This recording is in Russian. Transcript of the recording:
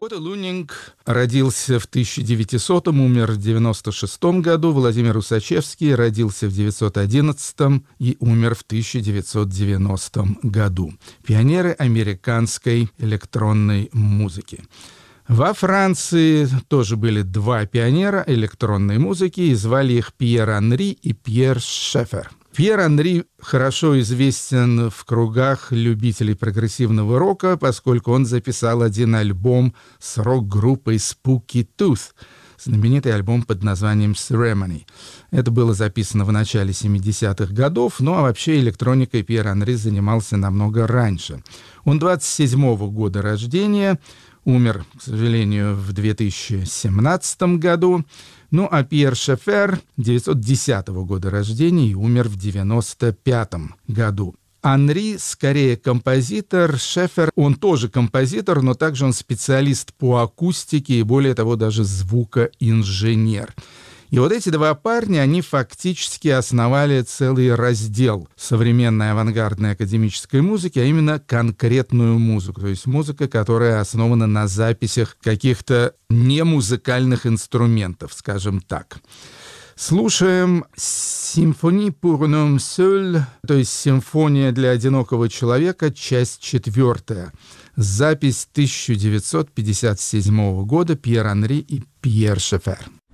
Отто Лунинг родился в 1900, умер в 1996 году. Владимир Усачевский родился в 1911 и умер в 1990 году. Пионеры американской электронной музыки. Во Франции тоже были два пионера электронной музыки, и звали их Пьер Анри и Пьер Шефер. Пьер Анри хорошо известен в кругах любителей прогрессивного рока, поскольку он записал один альбом с рок-группой Spooky Tooth, знаменитый альбом под названием Ceremony. Это было записано в начале 70-х годов, а вообще электроникой Пьер Анри занимался намного раньше. Он 27-го года рождения, умер, к сожалению, в 2017 году. А Пьер Шефер 1910 года рождения и умер в 1995 году. Анри скорее композитор, Шефер, он тоже композитор, но также он специалист по акустике и, более того, даже звукоинженер. И вот эти два парня, они фактически основали целый раздел современной авангардной академической музыки, а именно конкретную музыку, то есть музыка, которая основана на записях каких-то немузыкальных инструментов, скажем так. Слушаем «Symphonie pour un homme seul», то есть «Симфония для одинокого человека», часть 4. Запись 1957 года, Пьер Анри и Пьер Шефер.